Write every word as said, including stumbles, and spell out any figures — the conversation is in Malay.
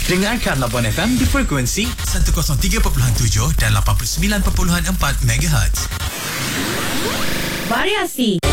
Dengarkan Labuan F M di frekuensi seratus tiga perpuluhan tujuh dan lapan puluh sembilan perpuluhan empat megahertz. Variasi.